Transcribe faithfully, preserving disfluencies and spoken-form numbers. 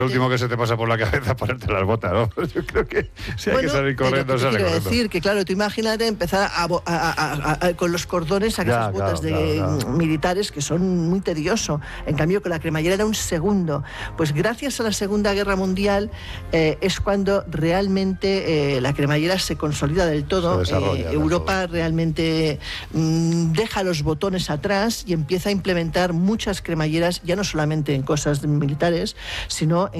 Lo último que se te pasa por la cabeza es ponerte las botas, ¿no? Yo creo que si hay bueno, que salir corriendo, sale quiero corriendo. decir que, claro, tú imagínate empezar a, a, a, a, con los cordones a esas Ya, botas claro, de claro, claro. militares que son muy tedioso. En cambio, con la cremallera era un segundo. Pues gracias a la Segunda Guerra Mundial eh, es cuando realmente eh, la cremallera se consolida del todo. Se desarrolla, eh, Europa todo. realmente mmm, deja los botones atrás y empieza a implementar muchas cremalleras, ya no solamente en cosas militares, sino en